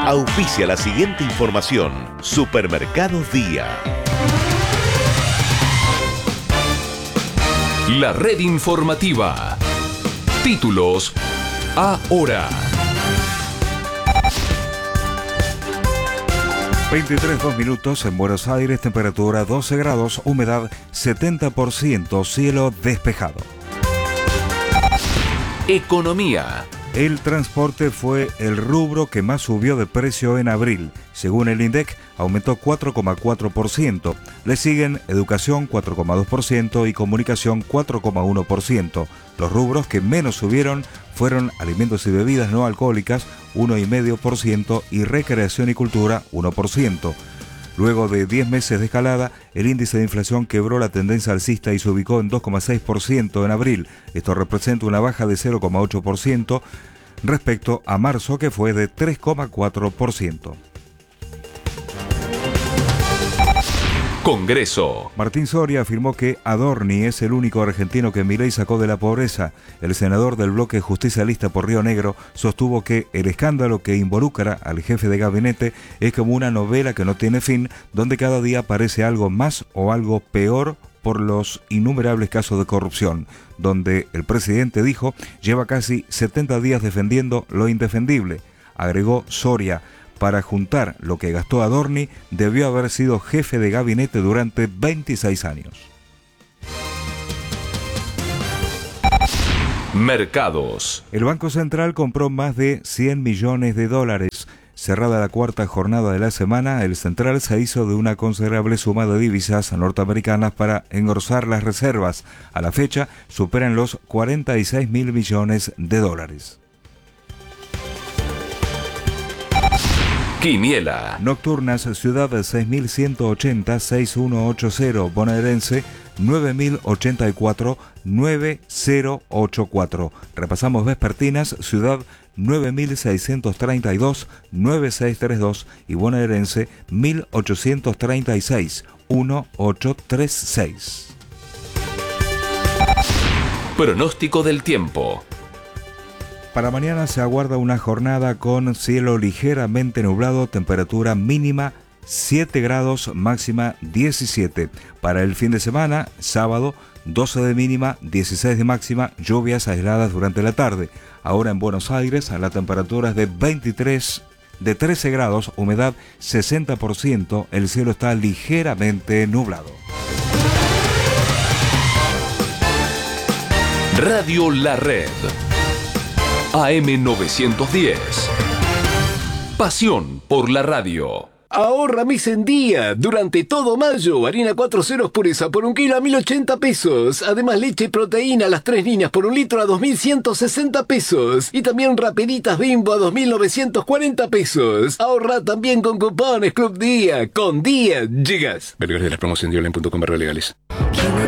Auspicia la siguiente información. Supermercados Día. La red informativa. Títulos ahora. 23:02 en Buenos Aires, temperatura 12 grados, humedad 70%, cielo despejado. Economía. El transporte fue el rubro que más subió de precio en abril. Según el INDEC, aumentó 4,4%. Le siguen educación 4,2% y comunicación 4,1%. Los rubros que menos subieron fueron alimentos y bebidas no alcohólicas 1,5% y recreación y cultura 1%. Luego de 10 meses de escalada, el índice de inflación quebró la tendencia alcista y se ubicó en 2,6% en abril. Esto representa una baja de 0,8% respecto a marzo, que fue de 3,4%. Congreso. Martín Soria afirmó que Adorni es el único argentino que Milei sacó de la pobreza. El senador del bloque justicialista por Río Negro sostuvo que el escándalo que involucra al jefe de gabinete es como una novela que no tiene fin, donde cada día aparece algo más o algo peor por los innumerables casos de corrupción, donde el presidente dijo lleva casi 70 días defendiendo lo indefendible. Agregó Soria: para juntar lo que gastó Adorni, debió haber sido jefe de gabinete durante 26 años. Mercados. El Banco Central compró más de 100 millones de dólares. Cerrada la cuarta jornada de la semana, el Central se hizo de una considerable suma de divisas norteamericanas para engrosar las reservas. A la fecha, superan los 46 mil millones de dólares. Quiniela. Nocturnas, Ciudad 6180-6180, bonaerense 9084-9084. Repasamos vespertinas, Ciudad 9632-9632 y bonaerense 1836-1836. Pronóstico del tiempo. Para mañana se aguarda una jornada con cielo ligeramente nublado, temperatura mínima 7 grados, máxima 17. Para el fin de semana, sábado, 12 de mínima, 16 de máxima, lluvias aisladas durante la tarde. Ahora en Buenos Aires, la temperatura es de 13 grados, humedad 60%, el cielo está ligeramente nublado. Radio La Red. AM910. Pasión por la radio. Ahorra mes en día. Durante todo mayo, harina 4 ceros pureza por 1 kilo a 1.080 pesos. Además, leche y proteína a las 3 líneas por 1 litro a 2.160 pesos. Y también rapeditas Bimbo a 2.940 pesos. Ahorra también con cupones Club Día. Con Día llegas. Vergas de la promoción de online.com/legales.